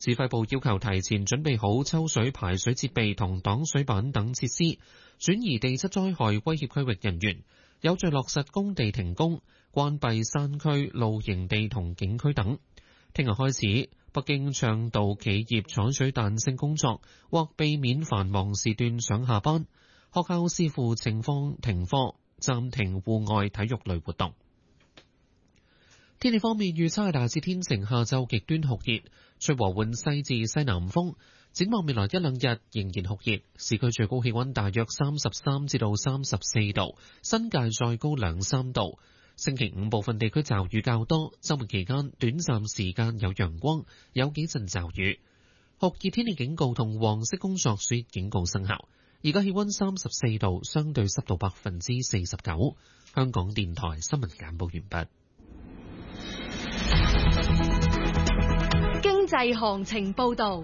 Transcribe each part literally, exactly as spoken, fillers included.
指揮部要求提前準備好抽水排水設備同擋水板等設施，轉移地質災害威脅區域人員，有序落實工地停工、關閉山區露營地同景區等。聽日開始，北京倡導企業採取彈性工作，或避免繁忙時段上下班。學校視乎情況停課，暫停戶外體育類活動。天氣方面預測係大致天晴，下晝極端酷熱，吹和緩西至西南風。展望未來一兩日仍然酷熱，市區最高氣溫大約三十三至到三十四度，新界再高兩三度。星期五部分地區驟雨較多，週末期間短暫時間有陽光，有幾陣驟雨。酷熱天氣警告同黃色工作暑熱警告生效。而家氣溫三十四度，相對濕度百分之四十九。香港電台新聞簡報完畢。 經濟行情報導。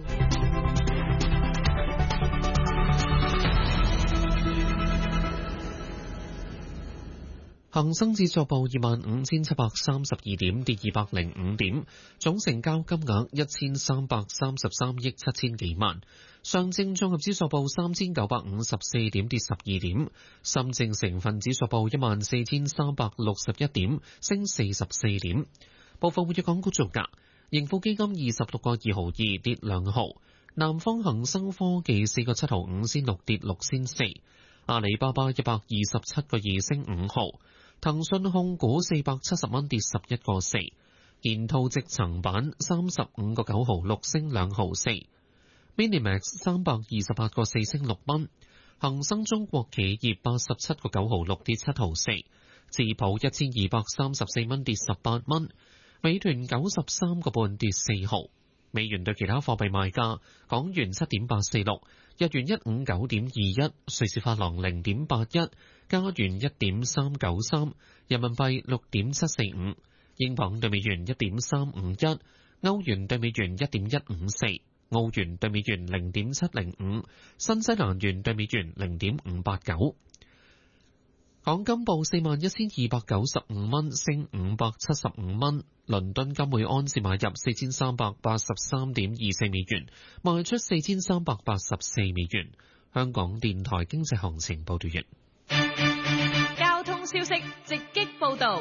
恒生指數報二萬五千七百三十二點，跌二百零五點，總成交金額一千三百三十三億七千幾萬。上證綜合指數報三千九百五十四點，跌十二點。深證成分指數報一萬四千三百六十一點，升四十四點。部分活躍港股造價，盈富基金二十六個二毫二，跌兩毫。南方恒生科技四個七毫五仙六，跌六仙四。阿里巴巴一百二十七個二，升五毫。騰訊控股四百七十蚊，跌十一個四。建滔積層板三十五個九毫六，升兩毫四。Minimax 三百二十八個四，升六蚊。恒生中國企業八十七個九毫六，跌七毫四。智普一千二百三十四蚊，跌十八蚊。美團九十三個半，跌四毫。美元對其他貨幣賣價：港元七點八四六，日元一五九點二一，瑞士法郎零點八一，加元一點三九三，人民幣六點七四五，英鎊對美元一點三五一，歐元對美元一點一五四，澳元對美元零點七零五，新西蘭元對美元零點五八九。港金報四萬一千二百九十五蚊，升五百七十五蚊。倫敦金每安士買入四千三百八十三點二四美元，賣出四千三百八十四美元。香港電台經濟行情報道完。 交通消息直擊報道。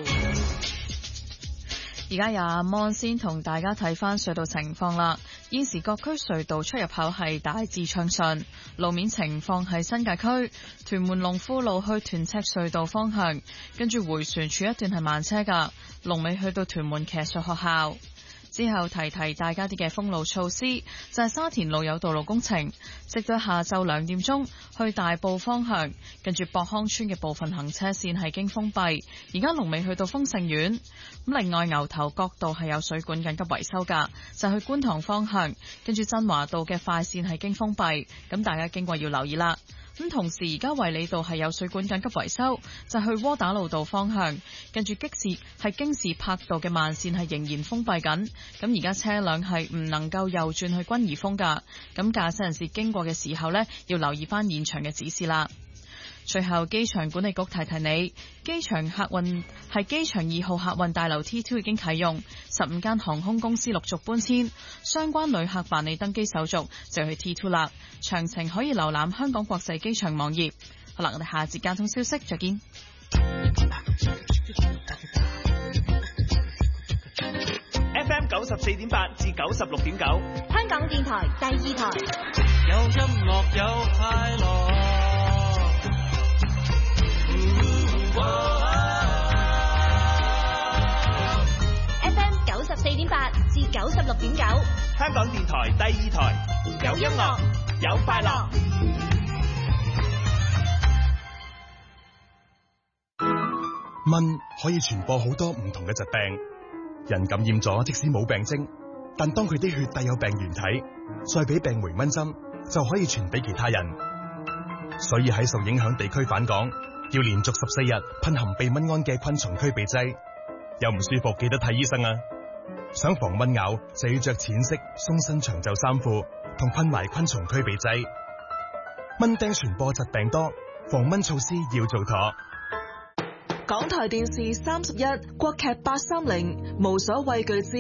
而家由阿 Mon 先同大家睇翻隧道情況啦。現時各區隧道出入口係大致暢順，路面情況係新界區屯門龍富路去屯赤隧道方向，跟住迴旋處一段係慢車㗎，龍尾去到屯門騎術學校。之後提提大家啲嘅封路措施，就係、是、沙田路有道路工程，直到下晝兩點鐘去大埔方向，跟住博康村嘅部分行車線係經封閉，而家龍尾去到豐盛苑。咁另外牛頭角道係有水管緊急維修噶，就去觀塘方向，跟住真華道嘅快線係經封閉，咁大家經過要留意啦。咁同時而家衛理道係有水管緊急維修，就去窩打老道方向，跟住激士係京士柏道嘅慢線係仍然封閉緊，咁而家車輛係唔能夠右轉去君怡峰噶，咁駕駛人士經過嘅時候呢，要留意翻現場嘅指示啦。最後，機場管理局提提你，機場客運係機場二號客運大樓 T 二 已經啟用，十五間航空公司陸續搬遷，相關旅客辦理登機手續就去 T 二 啦。詳情可以瀏覽香港國際機場網頁。好啦，我哋下節交通消息再見。 F M 九十四點八至九十六點九， 香港電台第二台。 有音樂有快樂。 F M 九十四點八至九十六點九， 香港電台第二台，有音樂，有快樂。 蚊可以傳播好多唔同嘅疾病，人感染咗即使冇病徵，但當佢啲血帶有病原體，再俾病媒蚊針，就可以傳俾其他人。所以喺受影響地區返港，要連續十四日噴含避蚊胺嘅昆蟲驅避劑，有唔舒服記得睇醫生啊！想防蚊咬就要着淺色鬆身長袖衫褲，同噴埋昆蟲驅避劑。蚊叮傳播疾病多，防蚊措施要做妥。 港台電視三十一，國劇八三零，無所畏懼之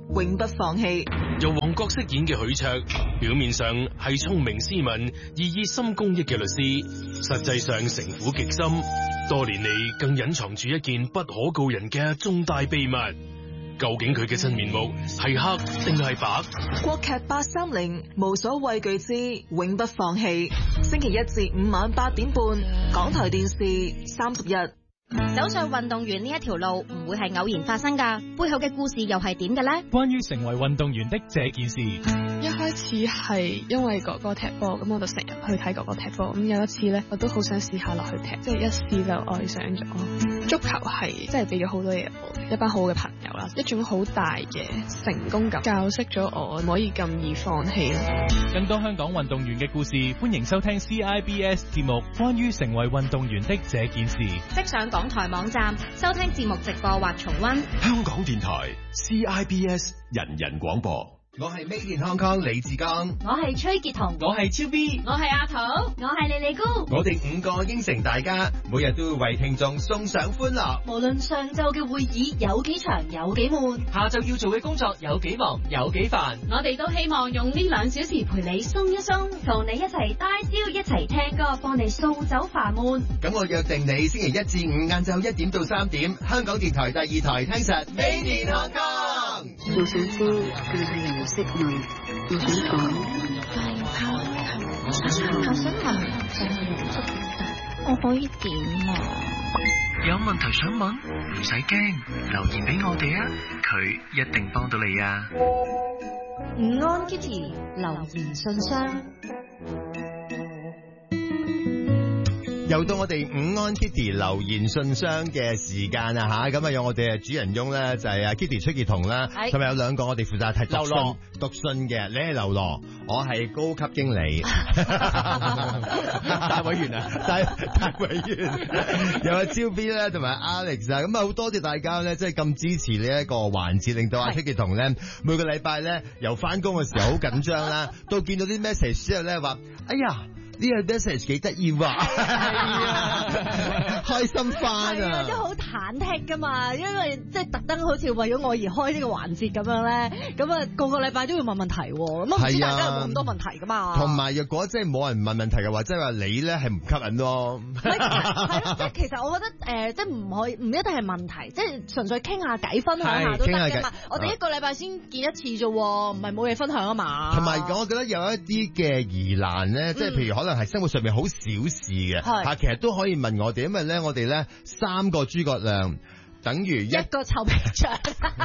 永不放棄。 由黃國飾演嘅許卓，表面上係聰明斯文、而熱心公益嘅律師，實際上城府極深，多年嚟更隱藏住一件不可告人嘅重大秘密。究竟佢嘅真面目係黑定係白？ 國劇八三零無所畏懼之永不放棄，星期一至五晚八點半，港台電視三十日。 走上運動員呢一條路唔會係偶然發生㗎，背後嘅故事又係點嘅呢？ 關於成為運動員的這件事， 一開始係因為哥哥踢波，咁我就成日去睇哥哥踢波。咁有一次呢，我都好想試下落去踢，即係一試就愛上咗。足球係即係俾咗好多嘢我，一班好嘅朋友啦，一種好大嘅成功感，教識咗我唔可以咁易放棄。 更多香港運動員嘅故事，歡迎收聽 C I B S 節目《關於成為運動員的這件事》， 即上港台網站收聽節目直播或重溫。 香港電台 C I B S 人人廣播。我係 Made in Hong Kong 李志剛， 我係崔潔彤， 我係超 B， 我係阿桃，我係莉莉姑。 我哋五個應承大家，每日都會為聽眾送上歡樂。 無論上晝嘅會議有幾長有幾悶， 下晝要做嘅工作有幾忙有幾煩， 我哋都希望用呢兩小時陪你鬆一鬆，同你一齊大笑，一齊聽歌，幫你掃走煩悶。 咁我約定你星期一至五晏晝一點到三點，香港電台第二台聽實 Made in Hong Kong。 我想知佢哋係顏色類，我想講我想問就係顏色，我可以點啊？ 有問題想問，唔使驚，留言俾我哋啊，佢一定幫到你啊！ 午安 Kitty 留言信箱。 又到我哋午安 Kitty 留言信箱嘅時間啊吓，咁啊有我哋嘅主人翁咧就係阿 Kitty 崔潔彤啦，同埋有兩個我哋負責睇讀信讀信嘅，你係劉羅，我係高級經理，大委員啊，大大委員，有阿超 B 咧同埋 Alex 啊，咁啊好多謝大家咧，即係咁支持呢一個環節，令到阿崔潔彤咧每個禮拜咧由翻工嘅時候好緊張啦，到見到啲 message 之後咧話，哎呀。呢個 message 幾得意喎，係啊，開心翻啊！ 即係好忐忑噶嘛，因為即係特登好似為咗我而開呢個環節咁樣咧，咁啊個個禮拜都要問問題，咁啊唔知大家有冇咁多問題噶嘛？ 同埋若果即係冇人問問題嘅話，即係話你咧係唔吸引咯。 係咯，即係其實我覺得誒，即係唔可以，唔一定係問題，即係純粹傾下偈、分享下都得㗎嘛。我哋一個禮拜先見一次啫，唔係冇嘢分享啊嘛。 同埋我覺得有一啲嘅疑難咧，即係譬如可能係生活上面好小事嘅，嚇，其實都可以問我哋，因為咧我哋咧三個諸葛亮等於一, 一個臭皮匠。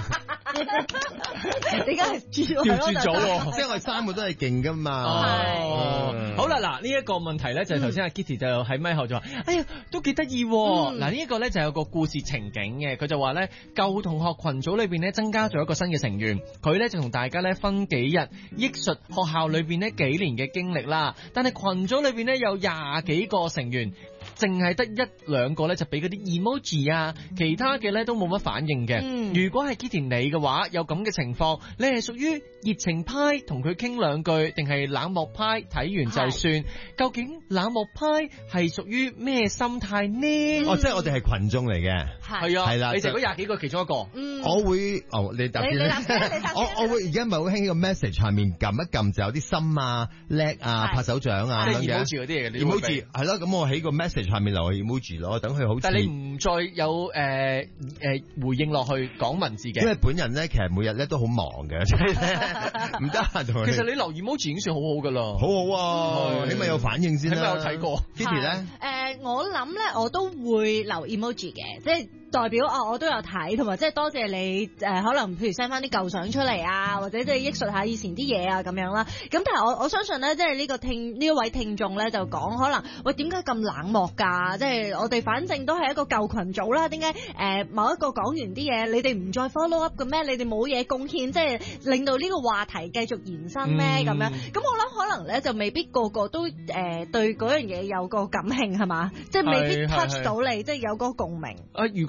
點解係轉咗？ 調轉咗， 即係我哋三個都係勁噶嘛。 哦，好啦，嗱呢一個問題咧就係頭先阿 Kitty 就喺咪後就話，哎呀都幾得意。嗱呢一個咧就有個故事情景嘅，佢就話咧舊同學群組裏邊咧增加咗一個新嘅成員，佢咧就同大家咧分幾日憶述學校裏邊呢幾年嘅經歷啦。但係群組裏邊咧有廿幾個成員，淨係得一兩個咧就俾嗰啲 emoji 啊，其他嘅咧都冇乜反應嘅。嗯、如果係 Kitty 你嘅話，有咁嘅情況，你係屬於熱情派同佢傾兩句，定係冷漠派睇完就算？究竟冷漠派係屬於咩心態呢？ 哦，即係我哋係群眾嚟嘅， 係啊，係啦，你就嗰廿幾個其中一個。嗯、我會哦，你答先咧。我我會而家咪好興呢個 message 下面撳一撳就有啲心啊、叻啊、拍手掌啊咁樣嘅。 emoji 嗰啲嘢嘅 emoji 係咯，咁我喺個 message 下面留個 emoji 咯，等佢好似。 但係你唔再有誒誒、呃呃、回應落去講文字嘅， 因為本人咧其實每日咧都好忙嘅，唔得閒同佢。 其實你留 emoji 已經算好好噶啦， 好好啊，起碼有反應先啦。 起碼有睇過。 Kitty 咧？ 誒、呃，我諗咧我都會留 emoji 嘅，即係。代表啊、哦，我都有睇，同埋即係多謝你誒、呃，可能譬如 send 翻啲舊相出嚟啊，或者即係憶述下以前啲嘢啊咁樣啦。咁但係我我相信咧，即係呢個聽呢一位聽眾咧就講，可能喂點解咁冷漠㗎？即係我哋反正都係一個舊群組啦，點解誒某一個講完啲嘢，你哋唔再 follow up 嘅咩？你哋冇嘢貢獻，即係令到呢個話題繼續延伸咩？咁、嗯、樣咁我諗可能咧就未必個個都誒、呃、對嗰樣嘢有個感興係嘛？即係未必 touch 到你，即係有個共鳴。 啊，如果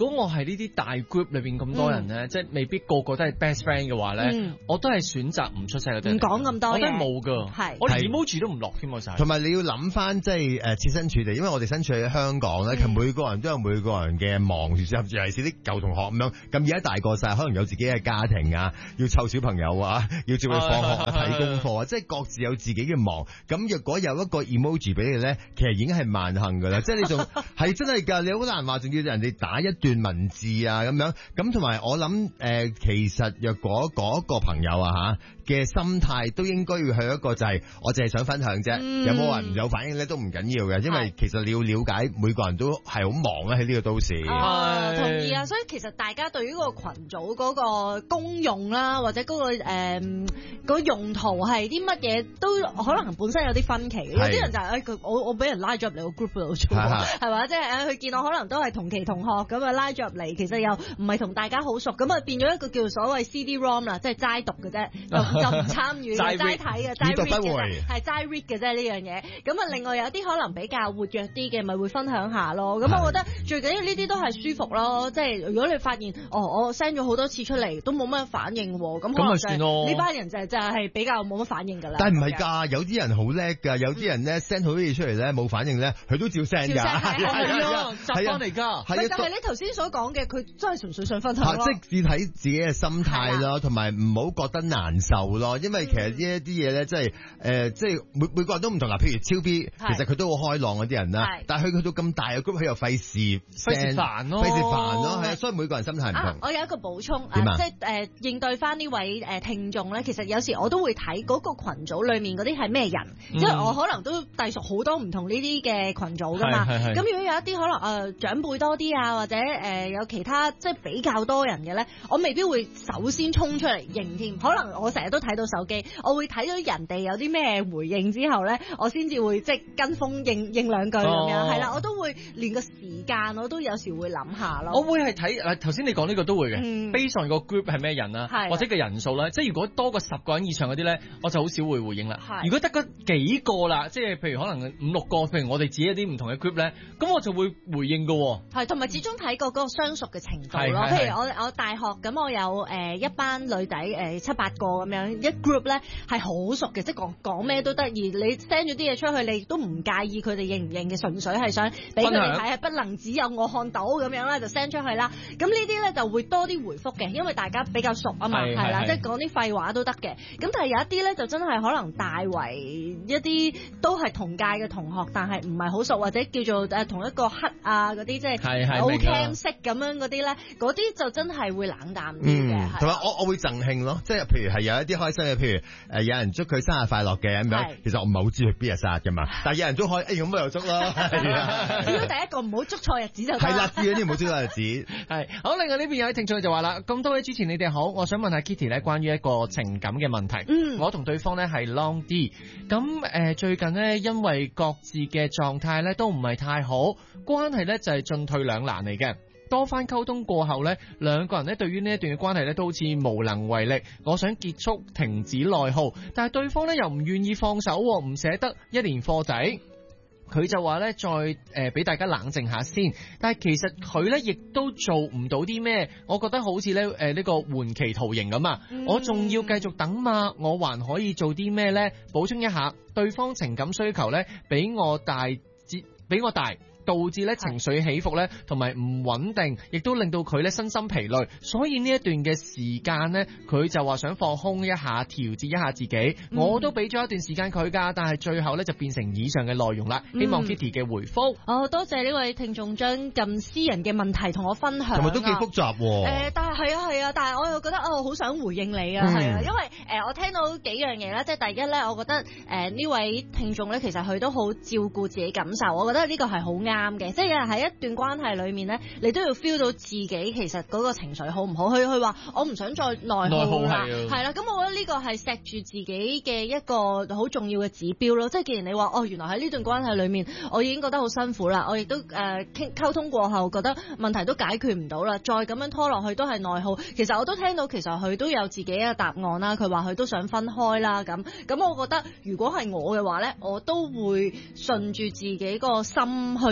果我係呢啲大 group 裏邊咁多人咧，嗯、即係未必個個都係 best friend 嘅話咧，嗯、我都係選擇唔出聲嗰啲， 唔講咁多嘢， 我都係冇噶， 係我連 emoji 都唔落添，我就係。 同埋你要諗翻即係誒設身處地，因為我哋身處喺香港咧，其實、嗯、每個人都有每個人嘅忙住，甚至係似啲舊同學咁樣。咁而家大個晒，可能有自己嘅家庭啊，要湊小朋友啊，要接佢放學啊、睇功課啊，即係各自有自己嘅忙。咁若果有一個 emoji 俾你咧，其實已經係萬幸噶啦，即係你仲係真係㗎，你好難話仲要人哋打一段文字啊咁樣。咁同埋我諗誒、呃，其實若果嗰個朋友啊嚇嘅心態都應該要去一個就係我淨係想分享啫，嗯、有冇人有反應咧都唔緊要嘅，因為其實你要了解每個人都係好忙咧喺呢個都市。 啊，同意啊！所以其實大家對於嗰個羣組嗰個功用啦，或者嗰、嗰個誒、呃嗰個、用途係啲乜嘢，都可能本身有啲分歧。有啲人就係、是、誒、哎、我我俾人拉咗入嚟個 group 度做，係嘛？即係誒佢見我可能都係同期同學咁啊拉咗入嚟，其實又唔係同大家好熟，咁啊變咗一個叫所謂 C D-ROM 啦，即係齋讀嘅啫，就就唔參與嘅，齋睇嘅，齋 read 嘅，係齋 read 嘅啫呢樣嘢。咁啊另外有啲可能比較活躍啲嘅，咪會分享下咯。咁我覺得最緊要呢啲都係舒服咯。即係如果你發現哦，我 send 咗好多次出嚟都冇乜反應喎，咁可能算咯。呢班人就就係比較冇乜反應㗎啦。 但係唔係㗎，有啲人好叻㗎，有啲人咧 send 好多嘢出嚟咧冇反應咧，佢都照 send 㗎。係啊，習慣嚟㗎。 係啊，就係你頭先所講嘅，佢真係純粹想分享咯。 即係要睇自己嘅心態咯，同埋唔好覺得難受咯。因為其實呢一啲嘢咧，即係誒，即係每每個人都唔同啦。譬如超 B，其實佢都好開朗嗰啲人啦，但係佢去到咁大嘅 group，佢又費事費事煩咯， 費事煩咯，係啊，所以每個人心態唔同。 啊，我有一個補充， 點啊？ 即係誒應對翻呢位誒聽眾咧，其實有時我都會睇嗰個羣組裡面嗰啲係咩人，因為我可能都隸屬好多唔同呢啲嘅羣組噶嘛。咁如果有一啲可能誒長輩多啲啊，或者誒有其他即係比較多人嘅咧，我未必會首先衝出嚟應添。可能我成日都睇到手機，我會睇到人哋有啲咩回應之後咧，我先至會即係跟風應應兩句咁樣。係啦，我都會連個時間我都有時會諗下咯。 我會係睇誒頭先你講呢個都會嘅，base on個 group 係咩人啦，或者個人數啦。即係如果多過十個人以上嗰啲咧，我就好少會回應啦。如果得嗰幾個啦，即係譬如可能五六個，譬如我哋自己一啲唔同嘅 group 咧，咁我就會回應㗎喎。 係，同埋始終睇過嗰個相熟嘅程度咯。譬如我我大學咁，我有誒一班女仔誒七八個咁樣一 group 咧係好熟嘅，即係講講咩都得。而你 send 咗啲嘢出去，你都唔介意佢哋認唔認嘅，純粹係想俾佢哋睇，係不能只有我看到咁樣啦，就 send 出去啦。咁呢啲咧就會多啲回覆嘅，因為大家比較熟啊嘛，係啦，即係講啲廢話都得嘅。咁但係有一啲咧就真係可能大為一啲都係同屆嘅同學，但係唔係好熟，或者叫做誒同一個黑啊嗰啲，即係好 cam 識咁樣嗰啲咧，嗰啲就真係會冷淡啲嘅。 同埋我我會贈慶咯，即係譬如係有一啲開心嘅，譬如誒有人祝佢生日快樂嘅咁樣，其實我唔係好知佢邊日生日㗎嘛，但係有人祝開，誒咁咪又祝咯。 只要第一個唔好捉錯日子就得。 係啦，知嗰啲唔好捉錯日子。 係好，另外呢邊有位聽眾就話啦，咁多位主持你哋好，我想問下 Kitty 咧關於一個情感嘅問題。嗯，我同對方咧係 long D，咁誒最近呢，因為各自嘅狀態咧都唔係太好，關係咧就係進退兩難嚟嘅。多番溝通過後咧，兩個人咧對於呢一段嘅關係咧都好似無能為力。我想結束，停止內耗，但係對方咧又唔願意放手，唔捨得一年貨仔。佢就話咧，再誒俾、呃、大家冷靜下先。但係其實佢咧亦都做唔到啲咩，我覺得好似咧誒呢個緩期圖形咁啊。嗯、我仲要繼續等嘛？我還可以做啲咩咧？補充一下，對方情感需求咧比我大，比我大。導致咧情緒起伏咧，同埋唔穩定，亦都令到佢咧身心疲累。所以呢一段嘅時間咧，佢就話想放空一下，調節一下自己。嗯、我都俾咗一段時間佢㗎，但係最後咧就變成以上嘅內容啦。希望 Kitty 嘅回覆。 哦，多謝呢位聽眾將咁私人嘅問題同我分享。 同埋都幾複雜喎、啊呃。但係係啊係啊，但係我又覺得哦，好想回應你啊，係、嗯、啊，因為誒、呃、我聽到幾樣嘢啦，即係第一咧，我覺得誒呢、呃、位聽眾咧，其實佢都好照顧自己感受，我覺得呢個係好啱嘅，即係有人喺一段關係裏面咧，你都要 feel 到自己其實嗰個情緒好唔好。佢佢話我唔想再內耗啦，係啦，咁我覺得呢個係錫住自己嘅一個好重要嘅指標咯。即係既然你話哦，原來喺呢段關係裏面，我已經覺得好辛苦啦，我亦都誒傾溝通過後覺得問題都解決唔到啦，再咁樣拖落去都係內耗。其實我都聽到其實佢都有自己嘅答案啦，佢話佢都想分開啦咁。咁我覺得如果係我嘅話咧，我都會順住自己個心去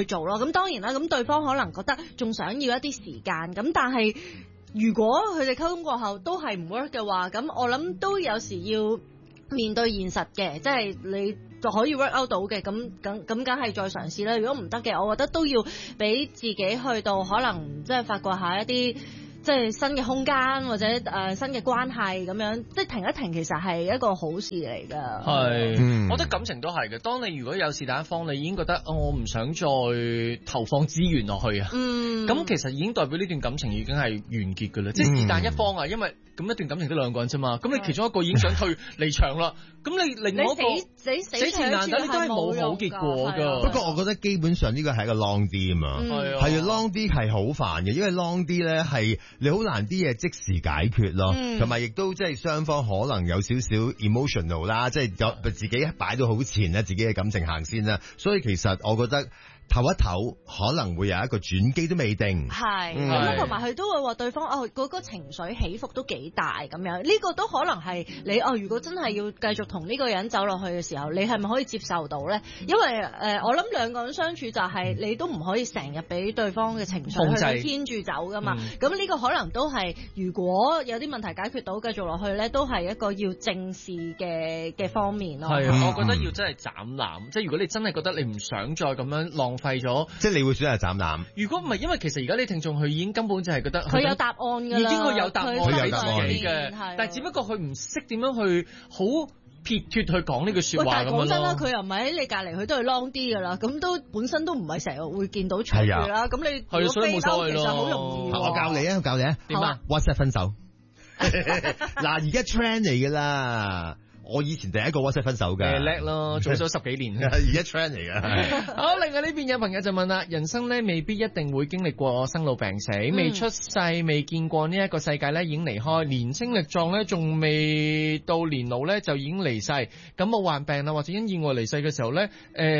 做咯。咁當然啦，咁對方可能覺得仲想要一啲時間，咁但係如果佢哋溝通過後都係唔 work 嘅話，咁我諗都有時要面對現實嘅，即係你就可以 work out 到嘅，咁咁咁梗係再嘗試啦。如果唔得嘅，我覺得都要俾自己去到可能即係發掘下一啲即係新嘅空間或者誒、呃、新嘅關係咁樣，即係停一停其實係一個好事嚟㗎。 係、 嗯， 我覺得感情都係嘅。當你如果有是但一方，你已經覺得、哦、我唔想再投放資源落去啊，咁、嗯、其實已經代表呢段感情已經係完結㗎啦。即係是但一方啊，因為咁一段感情都兩個人啫嘛，咁你其中一個已經想退離場啦，咁你另外一個你死死死纏爛打，你都係冇好結果㗎。 不過我覺得基本上呢個係一個 long 啲啊嘛，係啊 long 啲係好煩嘅，因為 long 啲咧係你好難啲嘢即時解決咯，同埋亦都即係雙方可能有少少 emotional 啦，即係有自己擺到好前咧，自己嘅感情行先啦，所以其實我覺得唞一唞可能會有一個轉機都未定， 係咁同埋佢都會話對方哦嗰、嗰個情緒起伏都幾大咁樣，呢、呢個都可能係你哦。如果真係要繼續同呢個人走落去嘅時候，你係咪可以接受到咧？因為誒、呃，我諗兩個人相處就係你都唔可以成日俾對方嘅情緒去牽住走噶嘛。咁呢、嗯、個可能都係如果有啲問題解決到，繼續落去咧，都係一個要正視嘅嘅方面咯。 係啊，我覺得要真係斬纜，即係如果你真係覺得你唔想再咁樣浪廢咗， 即係你會選擇斬纜。如果唔係，因為其實而家啲聽眾佢已經根本就係覺得佢有答案㗎啦， 已經佢有答案俾佢自己嘅，但係只不過佢唔識點樣去好撇脱去講呢句説話咁樣咯。 講真啦，佢又唔係喺你隔離，佢都係 long 啲㗎啦。咁都本身都唔係成日會見到出嚟啦。咁你如果飛兜其實好容易。 我教你啊，我教你啊， 點啊 ？WhatsApp 分手。嗱，而家 trend 嚟㗎啦。我以前第一個 WhatsApp 分手㗎， 叻咯，做咗十幾年， 而家 trend 嚟㗎。 好，另外呢邊有朋友就問啦，人生咧未必一定會經歷過生老病死，嗯、未出世未見過呢一個世界咧已經離開，年青力壯咧仲未到年老咧就已經離世，感冒患病啦或者因意外離世嘅時候咧，誒、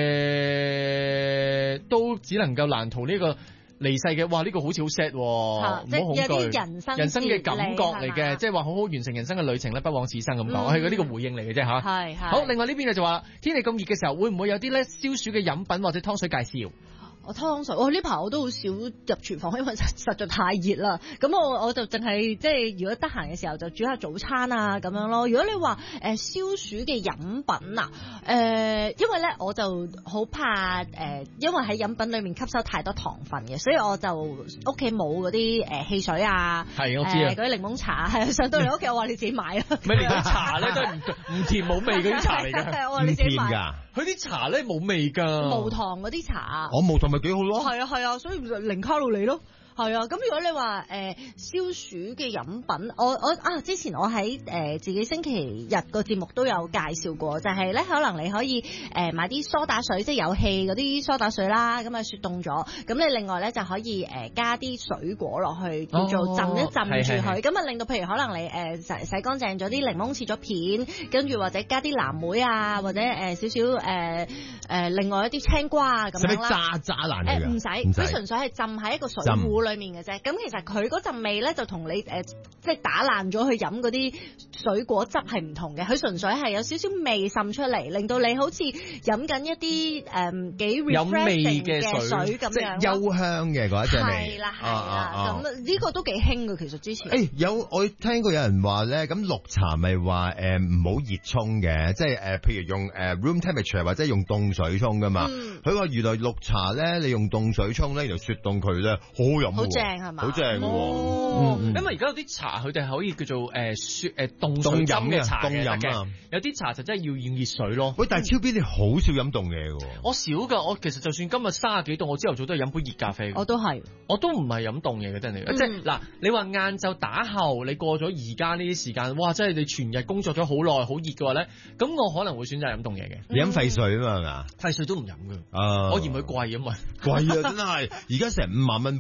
呃、都只能夠難逃呢、這個。離世嘅，哇！呢、這個好似好 sad，唔好恐懼。 有啲人生人生嘅感覺嚟嘅，即係話好好完成人生嘅旅程咧，不枉此生咁講。我係嗰呢個回應嚟嘅啫嚇。 係係。 好，另外呢邊就話天氣咁熱嘅時候，會唔會有啲咧消暑嘅飲品或者湯水介紹？ 我湯水，我呢排我都好少入廚房，因為實在太熱啦。咁我我就淨係即係如果得閒嘅時候就煮下早餐啊咁樣咯。如果你話誒、呃、消暑嘅飲品啊，誒、呃、因為咧我就好怕誒、呃，因為喺飲品裡面吸收太多糖分嘅，所以我就屋企冇嗰啲誒汽水啊， 係我知啊， 嗰啲檸檬茶係上到嚟屋企我話你自己買啊。 咪連啲茶咧都係唔唔甜冇味嗰啲茶嚟嘅， 我話你自己買㗎。 佢啲茶咧冇味㗎， 無糖嗰啲茶。 我無糖咪幾好咯。 係啊係啊，所以零卡路里咯。係啊，咁如果你話誒、呃、消暑嘅飲品，我我啊之前我喺誒、呃、自己星期日個節目都有介紹過，就係、是、咧可能你可以誒、呃、買啲梳打水，即係有氣嗰啲梳打水啦，咁啊雪凍咗，咁你另外咧就可以誒、呃、加啲水果落去，叫做浸一浸住佢，咁啊令到譬如可能你誒、呃、洗洗乾淨咗啲檸檬切咗片，跟住或者加啲藍莓啊，或者誒、呃、少少誒誒另外一啲青瓜啊咁樣啦。 揸揸爛佢㗎？ 唔使，佢純粹係浸喺一個水壺裏面嘅啫，咁其實佢嗰陣味咧就同你誒、呃、即係打爛咗去飲嗰啲水果汁係唔同嘅，佢純粹係有少少味滲出嚟，令到你好似飲緊一啲誒幾 refreshing 嘅水咁樣， 即係幽香嘅嗰一隻味。 係啦係啦，咁呢個都幾興嘅其實之前。誒、 欸、有我聽過有人話咧，咁綠茶咪話誒唔好熱沖嘅，即係誒、呃、譬如用誒、呃、room temperature 或者用凍水沖噶嘛。佢話、嗯、原來綠茶咧，你用凍水沖咧，然後雪凍佢咧，好好飲。 好正係嘛？ 好正喎！ 哦嗯、因為而家有啲茶佢哋可以叫做誒、呃、雪誒凍水浸嘅茶嘅，凍飲啊！有啲茶就真係要用熱水咯。 喂，但係超 B 你好少飲凍嘢嘅喎。 我少㗎，我其實就算今日卅幾度，我朝頭早都係飲杯熱咖啡。 我都係，我都唔係飲凍嘢嘅真係。嗯、即係嗱，你話晏晝打後，你過咗而家呢啲時間，哇！即係你全日工作咗好耐，好熱嘅話咧，咁我可能會選擇飲凍嘢嘅。 你飲沸水啊嘛？係嘛？ 沸水都唔飲㗎。 啊！ 我嫌佢貴啊嘛。 貴啊！真係，而家成五萬蚊杯。 係咯。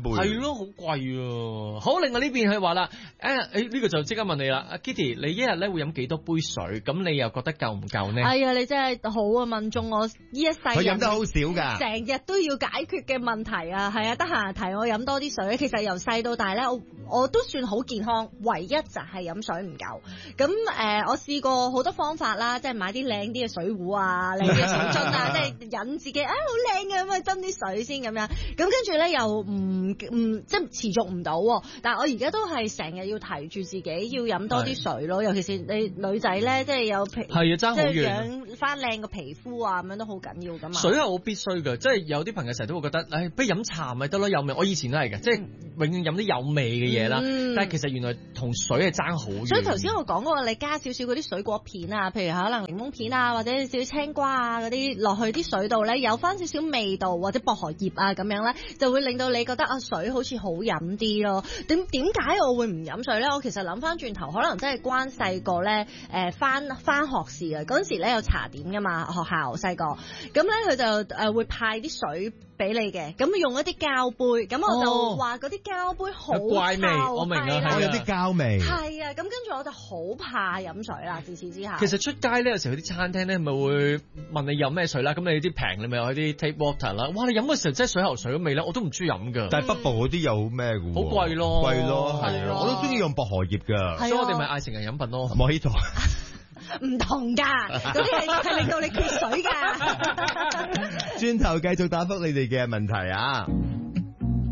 咯，好貴啊！好，另外呢邊佢話啦，誒誒呢個就即刻問你啦，阿 Kitty，你一日咧會飲幾多杯水？咁你又覺得夠唔夠呢？ 哎呀，你真係好啊，問中我呢一世人。 佢飲得好少㗎， 成日都要解決嘅問題啊，係啊，得閒提我飲多啲水。其實由細到大咧，我我都算好健康，唯一就係飲水唔夠。咁誒、呃，我試過好多方法啦，即係買啲靚啲嘅水壺啊，靚啲嘅水樽啊，即係引自己啊好靚嘅咁啊，斟啲水先咁樣。咁跟住咧又唔唔即係持續唔到。但係我而家都係成日要提住自己要飲多啲水咯，尤其是你女仔咧，即係有皮係啊，爭好遠， 即係養翻靚個皮膚啊，咁樣都好緊要噶嘛。 水係好必須嘅，即係有啲朋友成日都會覺得，唉，不如飲茶咪得咯，有味。我以前都係嘅，即係永遠飲啲有味嘅嘢啦。嗯、但係其實原來同水係爭好遠。所以頭先我講過，你加少少嗰啲水果片啊，譬如可能檸檬片啊，或者少少青瓜啊嗰啲落去啲水度咧，有翻少少味道或者薄荷葉啊咁樣咧，就會令到你覺得啊水好似好飲啲咯。點點解我會唔飲水咧？我其實諗翻轉頭，可能真係關細個咧誒翻翻學事啊。嗰陣時咧有茶點噶嘛，學校細個咁咧佢就誒會派啲水俾你嘅，咁用一啲膠杯，咁我就話嗰啲膠杯好怪味，我明啊， 係有啲膠味。 係啊，咁跟住我就好怕飲水啦，自此之後。 其實出街咧，有時候啲餐廳咧咪會問你飲咩水啦，咁你啲平你咪有啲 take water 啦。哇！你飲嘅時候真係水喉水嘅味咧，我都唔中意飲㗎。 但係北部嗰啲有咩嘅喎？ 好貴咯， 貴咯，係啊，我都中意用薄荷葉㗎， 所以我哋咪嗌成人飲品咯。 莫希圖。 唔同㗎，嗰啲係係令到你缺水㗎。 轉頭繼續答覆你哋嘅問題啊！